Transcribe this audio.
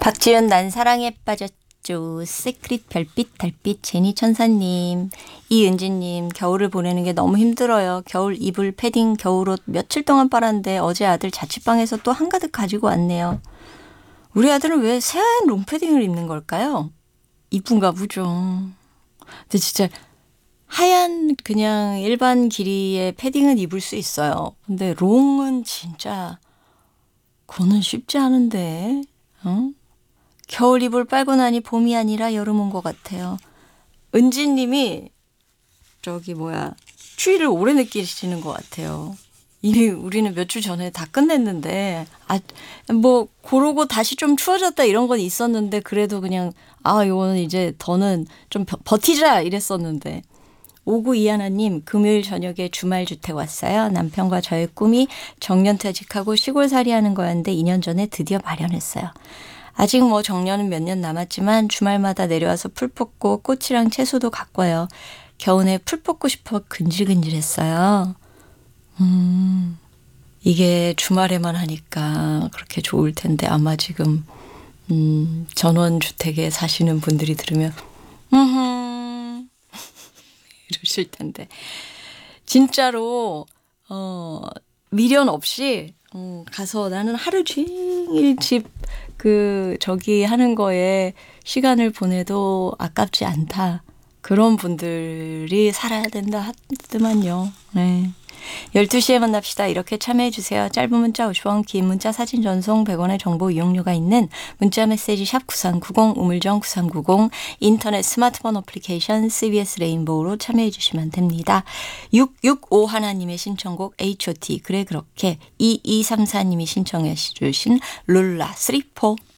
박지윤 난 사랑에 빠졌죠. 시크릿 별빛 달빛 제니 천사님, 이은지님 겨울을 보내는 게 너무 힘들어요. 겨울 이불 패딩 겨울옷 며칠 동안 빨았는데 어제 아들 자취방에서 또 한가득 가지고 왔네요. 우리 아들은 왜 새하얀 롱패딩을 입는 걸까요? 이쁜가 보죠. 근데 진짜 하얀 그냥 일반 길이의 패딩은 입을 수 있어요. 근데 롱은 진짜 그거는 쉽지 않은데. 어? 겨울 이불 빨고 나니 봄이 아니라 여름 온 것 같아요. 은지님이 추위를 오래 느끼시는 것 같아요. 이미 우리는 몇 주 전에 다 끝냈는데 고러고 다시 좀 추워졌다 이런 건 있었는데 그래도 그냥 이거는 이제 더는 좀 버티자 이랬었는데. 5921님 금요일 저녁에 주말주택 왔어요. 남편과 저의 꿈이 정년퇴직하고 시골살이 하는 거였는데 2년 전에 드디어 마련했어요. 아직 정년은 몇 년 남았지만 주말마다 내려와서 풀 뽑고 꽃이랑 채소도 갖고 와요. 겨우내 풀 뽑고 싶어 근질근질했어요. 이게 주말에만 하니까 그렇게 좋을 텐데 아마 지금 전원주택에 사시는 분들이 들으면 이러실 텐데 진짜로 미련 없이 가서 나는 하루 종일 저기 하는 거에 시간을 보내도 아깝지 않다. 그런 분들이 살아야 된다 하더만요. 네. 12시에 만납시다. 이렇게 참여해 주세요. 짧은 문자 50원, 긴 문자 사진 전송 100원의 정보 이용료가 있는 문자 메시지 샵 9390, 우물정 9390, 인터넷 스마트폰 어플리케이션 CBS 레인보우로 참여해 주시면 됩니다. 665 하나님의 신청곡 H.O.T. 그래 그렇게 2234님이 신청해 주신 룰라 3-4